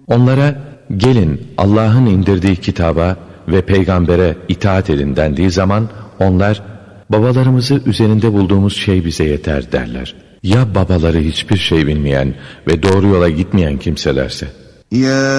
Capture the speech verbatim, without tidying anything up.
Onlara gelin Allah'ın indirdiği kitaba ve peygambere itaat edin dendiği zaman onlar babalarımızı üzerinde bulduğumuz şey bize yeter derler. Ya babaları hiçbir şey bilmeyen ve doğru yola gitmeyen kimselerse? Ya